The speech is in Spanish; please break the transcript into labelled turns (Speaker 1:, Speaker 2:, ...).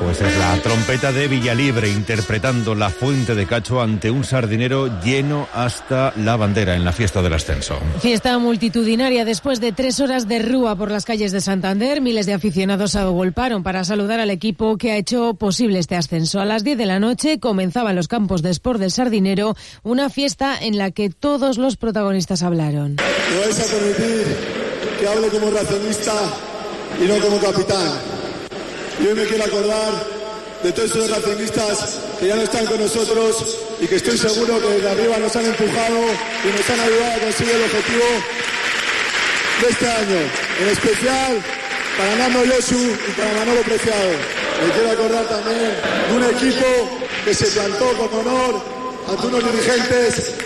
Speaker 1: Pues es la trompeta de Villalibre interpretando La Fuente de Cacho ante un Sardinero lleno hasta la bandera en la fiesta del ascenso.
Speaker 2: Fiesta multitudinaria después de 3 horas de rúa por las calles de Santander. Miles de aficionados se agolparon para saludar al equipo que ha hecho posible este ascenso. A las 10 de la noche comenzaba en los campos de Sport del Sardinero una fiesta en la que todos los protagonistas hablaron.
Speaker 3: Me vais a permitir que hable como racionista y no como capitán. Y hoy me quiero acordar de todos esos racionistas que ya no están con nosotros y que estoy seguro que desde arriba nos han empujado y nos han ayudado a conseguir el objetivo de este año. En especial para Nando Yosu y para Manolo Preciado. Me quiero acordar también de un equipo que se plantó con honor ante unos dirigentes